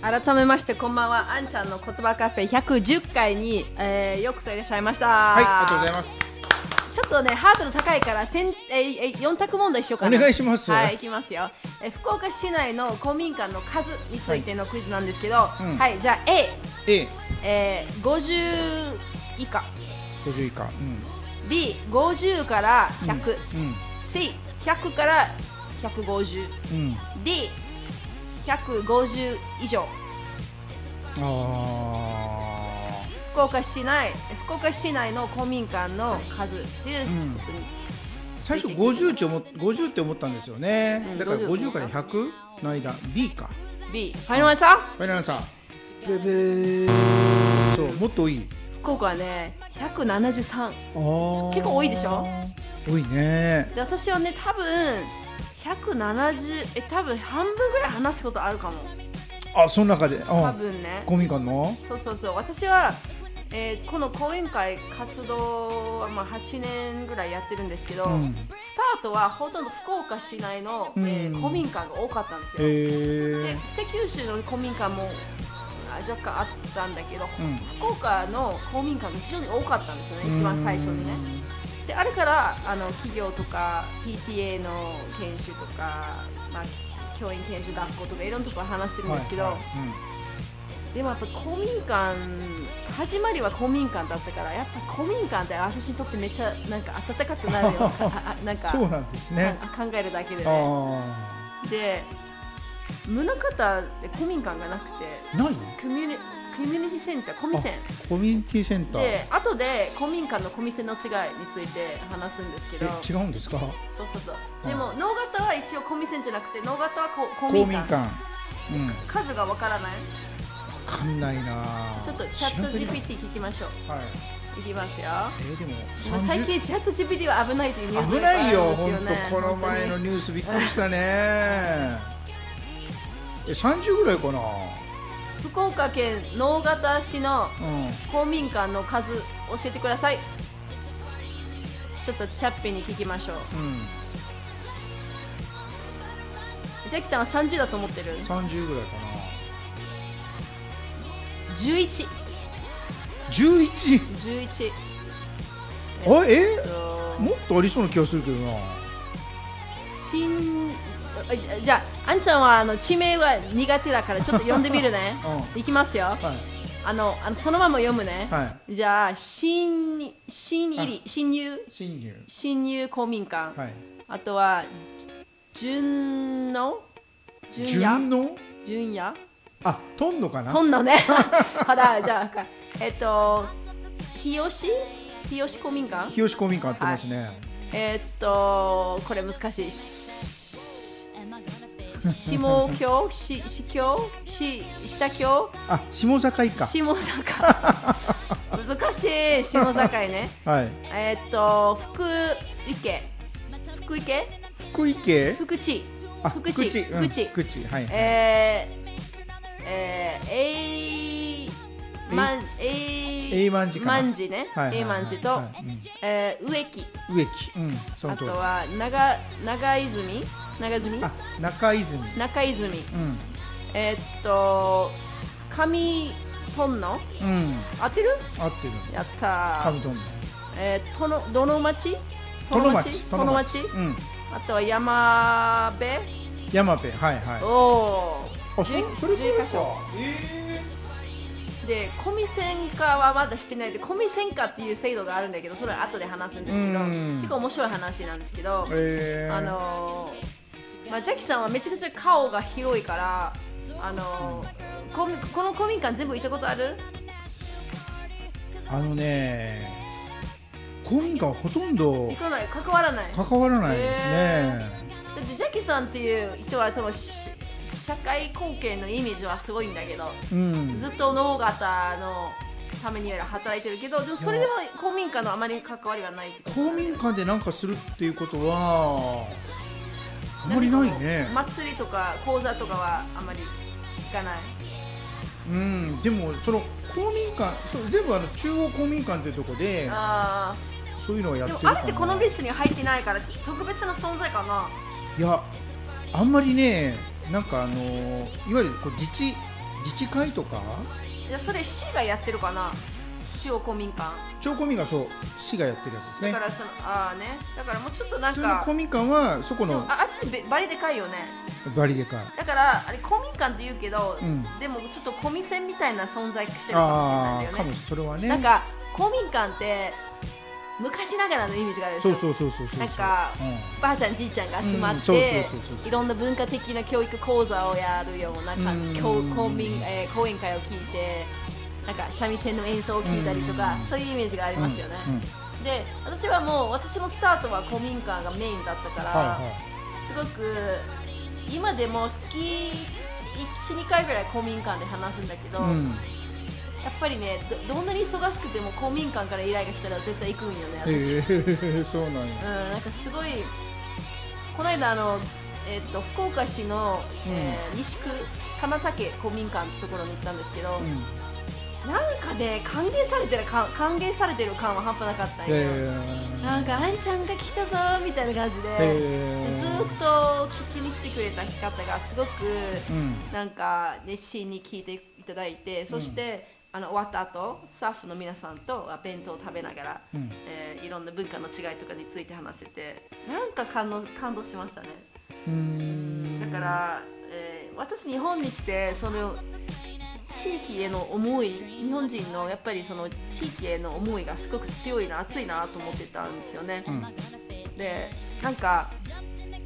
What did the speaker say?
改めましてこんばんは。あんちゃんの言葉カフェ110回に、よくいらっしゃいました。 はい、ありがとうございます。 ちょっとねハードル高いから4択問題しようかな。 お願いします。 はい、いきますよ。福岡市内の公民館の数についてのクイズなんですけど、はい、じゃあ A、50 以下、 50以下、 B、50から100、C、100から150、D、150以上。福岡市内の公民館の数っていう、 最初50って思ったんですよね。だから50から100の間 B か。 B。 ファイナルアンサー。 ファイナルアンサー。 ブブー。 そう、もっと多い。 福岡はね173。結構多いでしょ。 多いね。 で私はね多分170、多分半分ぐらい話すことあるかも。 あ、その中で多分ね。 公民館のそう私は、この講演会活動は8年ぐらいやってるんですけど、スタートはほとんど福岡市内の、公民館が多かったんですよ。で北九州の公民館も若干あったんだけど、福岡の公民館が非常に多かったんですよね、一番最初にね。であれから企業とか PTA の研修とか、教員研修学校とかいろんなところ話してるんですけど、でもやっぱ公民館始まりは公民館だったから、やっぱ公民館って私にとってめっちゃなんか温かくなるよ。なんかそうなんですね。 考えるだけでね。で宗像で公民館がなくて、 何？ コミュニティセンター、コミセン。 コミュニティセンターで後で公民館のコミセンの違いについて話すんですけど。 違うんですか？ そうでも能形は一応コミセンじゃなくて能形は公民館。数がわからない？ わかんないな。 ちょっとチャット GPT 聞きましょう。はい、いきますよ。 でも最近チャット GPT は危ないというニュースが危ないよ。本当この前のニュースびっくりしたね。30ぐらいかな。 福岡県直方市の公民館の数教えてください。ちょっとチャッピーに聞きましょう。ジャッキさんは30だと思ってる ？30ぐらいかな。 11。 もっとありそうな気がするけどな。 じゃあ、あんちゃんは地名は苦手だからちょっと読んでみるね。いきますよ。そのまま読むね。じゃあ、新入公民館。あとは、純也。 あ、トンノかな。 トンノね。ほら、じゃあ、日吉公民館。 日吉公民館あってますね。 これ難しい。下京、下京。 あ、下境か。 下境。難しい。下境ね。 はい。 福池。福知。 はい。 万事ね。万事と植木。あとは中泉。上泉。上トンノ。合ってる？やったー。どの町？あとは山辺。おお。11箇所。でコミセン化はまだしてないで、コミセン化っていう制度があるんだけど、それは後で話すんですけど、結構面白い話なんですけど、ジャキさんはめちゃくちゃ顔が広いから、この公民館全部行ったことある？ 公民館はほとんど行かない、関わらないですね。 だってジャキさんっていう人はその社会貢献のイメージはすごいんだけど、ずっと直方のために働いてるけど、でもそれでも公民館のあまり関わりはないってこと。 公民館で何かするっていうことはあまりないね。 祭りとか講座とかはあまり聞かない。 でもその公民館、全部中央公民館というところでそういうのをやってるかな。 でもあれってこのリストに入ってないからちょっと特別な存在かな。 いや、あんまりね、なんかいわゆるこう自治自治会とか、 いやそれ市がやってるかな、中央公民館。 中央公民館、そう市がやってるやつですね。 だからそのね、だからもうちょっとなんか普通の公民館はそこのあっちバリでかいよね。 バリでかい。 だからあれ公民館って言うけど、でもちょっとコミセンみたいな存在してるかもしれないんだよね。 かもそれはね。 なんか公民館って昔ながらのイメージがあるでしょ。 そうなんか、ばあちゃんじいちゃんが集まっていろんな文化的な教育講座をやるような講演会を聞いて、なんか三味線の演奏を聞いたりとか、そういうイメージがありますよね。で、私はもう私のスタートは公民館がメインだったから、すごく今でも月 1,2 回ぐらい公民館で話すんだけど、やっぱりね、どんなに忙しくても公民館から依頼が来たら絶対行くんよね、私。 そうなんや。 なんかすごい、この間福岡市の、西区金竹公民館のところに行ったんですけど、なんかね、歓迎されてる感は半端なかったんよ。なんかあんちゃんが来たぞみたいな感じで、ずっと聞きに来てくれた方がすごく、なんか熱心に聞いていただいて、そして終わった後スタッフの皆さんと弁当を食べながら、いろんな文化の違いとかについて話せて、なんか感動しましたね。だから、私日本に来てその地域への思い、日本人のやっぱりその地域への思いがすごく強いな、熱いなと思ってたんですよね。で、なんか